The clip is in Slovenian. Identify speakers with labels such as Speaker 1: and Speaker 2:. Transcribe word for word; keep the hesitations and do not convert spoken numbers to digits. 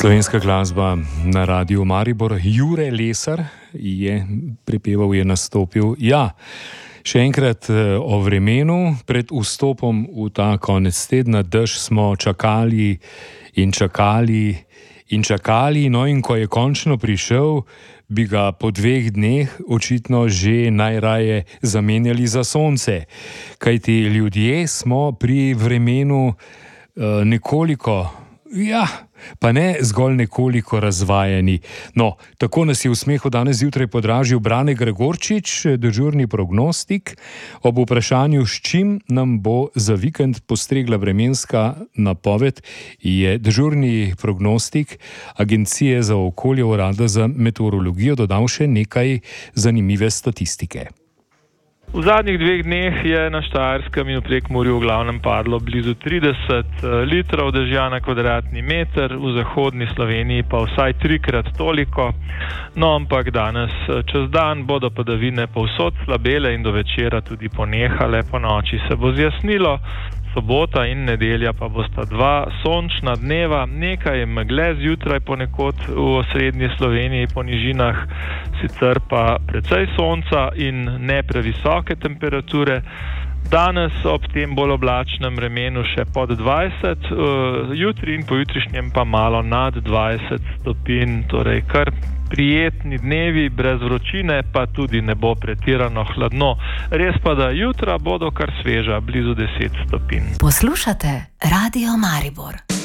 Speaker 1: Slovenska glasba na Radiu Maribor. Jure Lesar je prepeval, je nastopil. Ja, še enkrat o vremenu. Pred vstopom v ta konec tedna dež smo čakali in čakali in čakali, no in ko je končno prišel, bi ga po dveh dneh očitno že najraje zamenjali za sonce. Kajti ljudje smo pri vremenu uh, nekoliko, ja, pa ne zgolj nekoliko razvajeni. No, tako nas je v smehu danes zjutraj podražil Brane Gregorčič, dežurni prognostik. Ob vprašanju, s čim nam bo za vikend postregla vremenska napoved, je dežurni prognostik Agencije za okolje Urada za meteorologijo dodal še nekaj zanimive statistike.
Speaker 2: V zadnjih dveh dneh je na Štajerskem in v Prekmurju v glavnem padlo blizu trideset litrov dežja na kvadratni meter, v zahodni Sloveniji pa vsaj trikrat toliko. No, ampak danes čez dan bodo padavine povsod slabele in do večera tudi ponehale, po noči se bo zjasnilo. Sobota in nedelja pa bosta dva sončna dneva, nekaj megle zjutraj ponekod v osrednji Sloveniji po nižinah, sicer pa precej sonca in ne previsoke temperature. Danes ob tem bolj oblačnem vremenu še pod dvajset, jutri in pojutrišnjem pa malo nad dvajset stopinj, torej kar prijetni dnevi, brez vročine, pa tudi ne bo pretirano hladno. Res pa, da jutra bodo kar sveža, blizu deset stopinj.
Speaker 3: Poslušate Radio Maribor.